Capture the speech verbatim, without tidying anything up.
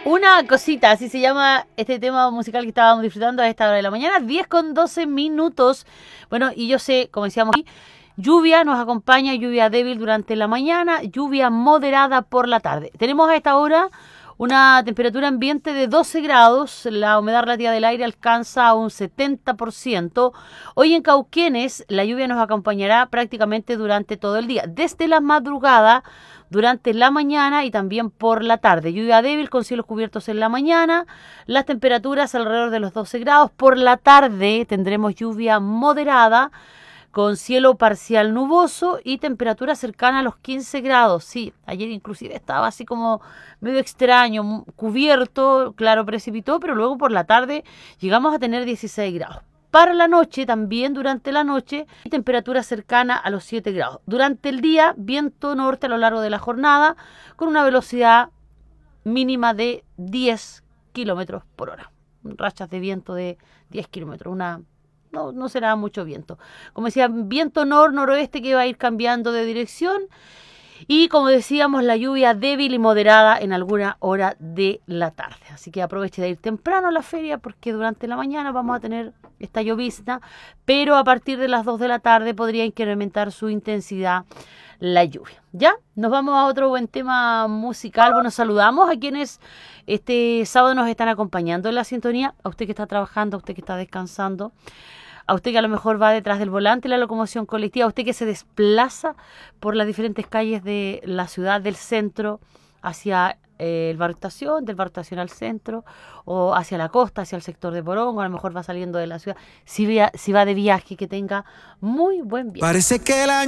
Una cosita, así se llama este tema musical que estábamos disfrutando a esta hora de la mañana, diez con doce minutos. Bueno, y yo sé, como decíamos aquí, lluvia nos acompaña, lluvia débil durante la mañana, lluvia moderada por la tarde. Tenemos a esta hora una temperatura ambiente de doce grados, la humedad relativa del aire alcanza a un setenta por ciento. Hoy en Cauquenes la lluvia nos acompañará prácticamente durante todo el día, desde la madrugada, durante la mañana y también por la tarde. Lluvia débil con cielos cubiertos en la mañana, las temperaturas alrededor de los doce grados. Por la tarde tendremos lluvia moderada, con cielo parcial nuboso y temperatura cercana a los quince grados. Sí, ayer inclusive estaba así como medio extraño, cubierto, claro, precipitó, pero luego por la tarde llegamos a tener dieciséis grados. Para la noche, también durante la noche, temperatura cercana a los siete grados. Durante el día, viento norte a lo largo de la jornada, con una velocidad mínima de diez kilómetros por hora. Rachas de viento de diez kilómetros, una... No, no será mucho viento. Como decía, viento nor-noroeste que va a ir cambiando de dirección. Y como decíamos, la lluvia débil y moderada en alguna hora de la tarde. Así que aproveche de ir temprano a la feria porque durante la mañana vamos a tener esta llovizna. Pero a partir de las dos de la tarde podría incrementar su intensidad la lluvia. ¿Ya? Nos vamos a otro buen tema musical. Bueno, saludamos a quienes este sábado nos están acompañando en la sintonía. A usted que está trabajando, a usted que está descansando, a usted que a lo mejor va detrás del volante de la locomoción colectiva, a usted que se desplaza por las diferentes calles de la ciudad, del centro, hacia eh, el barrio Estación, del barrio Estación al centro, o hacia la costa, hacia el sector de Porongo, a lo mejor va saliendo de la ciudad. Si, via- si va de viaje, que tenga muy buen viaje. Parece que el año